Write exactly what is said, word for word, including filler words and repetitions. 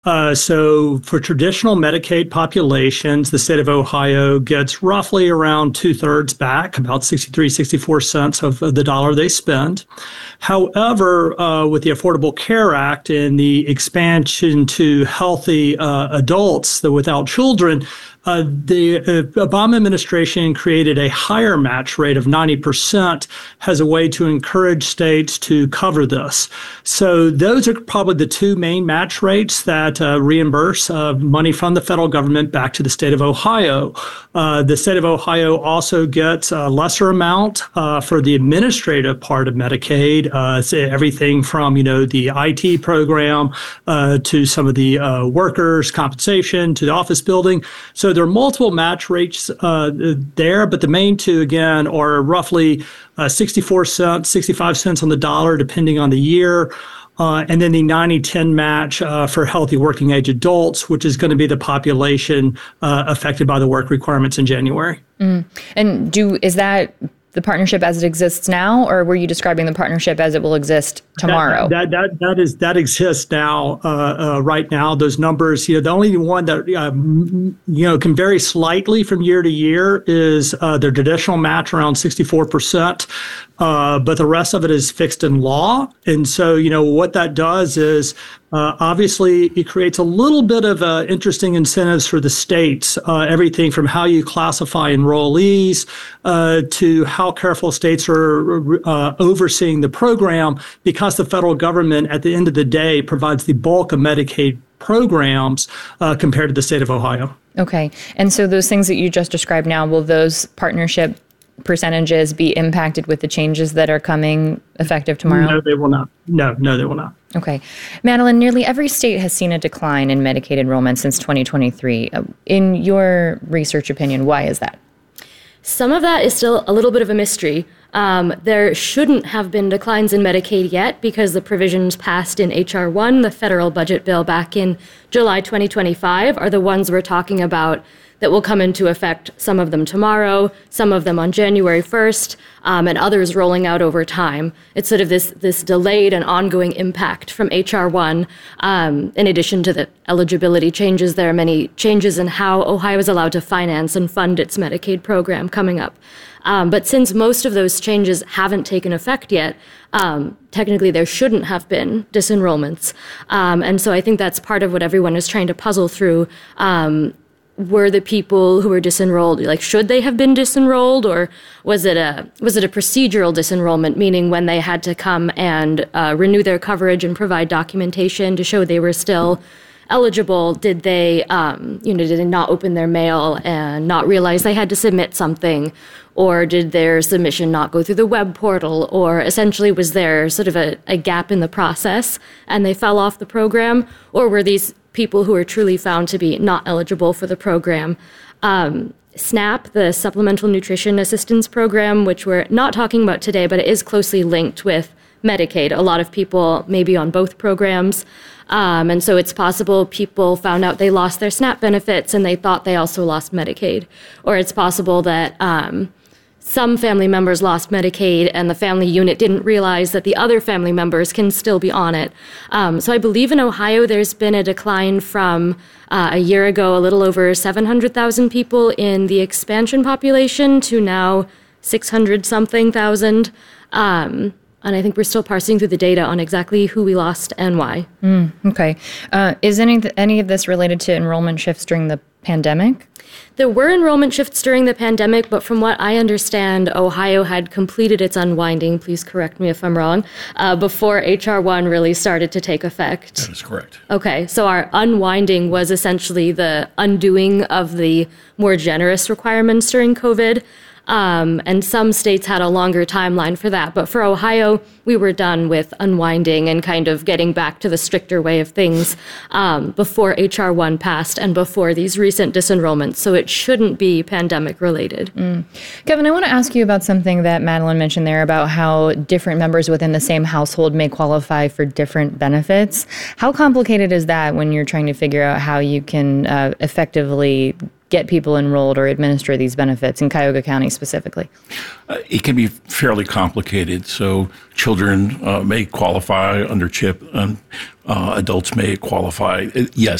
Uh, so for traditional Medicaid populations, the state of Ohio gets roughly around two thirds back, about sixty-three, sixty-four cents of the dollar they spend. However, uh, with the Affordable Care Act and the expansion to healthy uh, adults that without children, Uh, the uh, Obama administration created a higher match rate of ninety percent as a way to encourage states to cover this. So those are probably the two main match rates that uh, reimburse uh, money from the federal government back to the state of Ohio. Uh, the state of Ohio also gets a lesser amount uh, for the administrative part of Medicaid, uh, so everything from, you know, the I T program uh, to some of the uh, workers' compensation to the office building. So there are multiple match rates uh, there, but the main two, again, are roughly uh, sixty-four cents, sixty-five cents on the dollar, depending on the year. Uh, and then the ninety ten match uh, for healthy working age adults, which is going to be the population uh, affected by the work requirements in January. Mm. And do is that the partnership as it exists now, or were you describing the partnership as it will exist tomorrow? That that that, that is that exists now. Uh, uh, right now, those numbers. You know, the only one that um, you know can vary slightly from year to year is uh, their traditional match around sixty-four percent. Uh, but the rest of it is fixed in law. And so, you know, what that does is uh, obviously it creates a little bit of uh, interesting incentives for the states, uh, everything from how you classify enrollees uh, to how careful states are uh, overseeing the program, because the federal government at the end of the day provides the bulk of Medicaid programs uh, compared to the state of Ohio. Okay. And so those things that you just described now, will those partnership percentages be impacted with the changes that are coming effective tomorrow? No, they will not. No, no, they will not. Okay. Madeline, nearly every state has seen a decline in Medicaid enrollment since twenty twenty-three. In your research opinion, why is that? Some of that is still a little bit of a mystery. Um, there shouldn't have been declines in Medicaid yet because the provisions passed in H R one, the federal budget bill back in July twenty twenty-five, are the ones we're talking about that will come into effect, some of them tomorrow, some of them on January first, um, and others rolling out over time. It's sort of this this delayed and ongoing impact from H R one. Um, in addition to the eligibility changes, there are many changes in how Ohio is allowed to finance and fund its Medicaid program coming up. Um, but since most of those changes haven't taken effect yet, um, technically there shouldn't have been disenrollments. Um, and so I think that's part of what everyone is trying to puzzle through. Um, Were the people who were disenrolled, like, should they have been disenrolled, or was it a was it a procedural disenrollment, meaning when they had to come and uh, renew their coverage and provide documentation to show they were still eligible? Did they, um, you know, did they not open their mail and not realize they had to submit something, or did their submission not go through the web portal, or essentially was there sort of a, a gap in the process and they fell off the program, or were these people who are truly found to be not eligible for the program? Um, SNAP, the Supplemental Nutrition Assistance Program, which we're not talking about today, but it is closely linked with Medicaid. A lot of people may be on both programs. Um, and so it's possible people found out they lost their SNAP benefits and they thought they also lost Medicaid. Or it's possible that um, some family members lost Medicaid and the family unit didn't realize that the other family members can still be on it. Um, so I believe in Ohio there's been a decline from uh, a year ago, a little over seven hundred thousand people in the expansion population to now six hundred something thousand. Um, and I think we're still parsing through the data on exactly who we lost and why. Mm, okay. Uh, is any, any of this related to enrollment shifts during the pandemic? There were enrollment shifts during the pandemic, but from what I understand, Ohio had completed its unwinding, please correct me if I'm wrong, uh, before H R one really started to take effect. That is correct. Okay, so our unwinding was essentially the undoing of the more generous requirements during COVID. Um, and some states had a longer timeline for that. But for Ohio, we were done with unwinding and kind of getting back to the stricter way of things um, before H R one passed and before these recent disenrollments. So it shouldn't be pandemic related. Mm. Kevin, I want to ask you about something that Madeline mentioned there about how different members within the same household may qualify for different benefits. How complicated is that when you're trying to figure out how you can uh, effectively get people enrolled or administer these benefits in Cuyahoga County specifically? Uh, it can be fairly complicated. So children uh, may qualify under CHIP, and uh, adults may qualify. It, yes,